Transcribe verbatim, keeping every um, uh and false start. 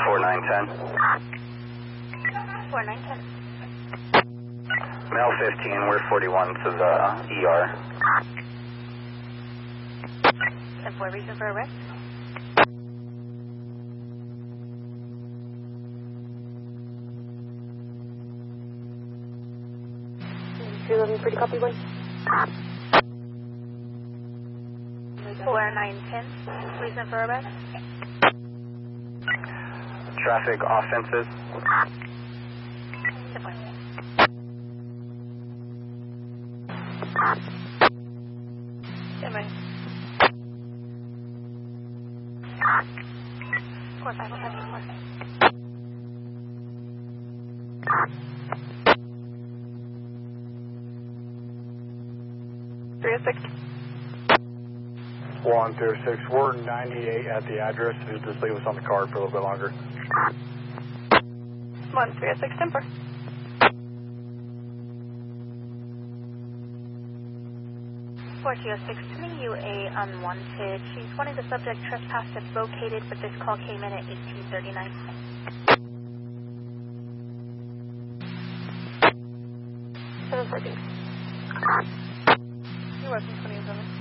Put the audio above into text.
four nine ten. four nine ten. Male fifteen, we're forty-one to the E R. ten four, reason for arrest? two eleven, pretty copy, boy. four nine ten, reason for arrest? Traffic offenses. ten four. ten four. four five one five two four. three oh six. one through six, we're ninety-eight at the address. Just leave us on the card for a little bit longer. one three oh six, ten four. four two oh six, sending you a unwanted. She's wanting the subject trespass if located, but this call came in at eighteen thirty-nine. seven fourteen. You're welcome, twenty-seven.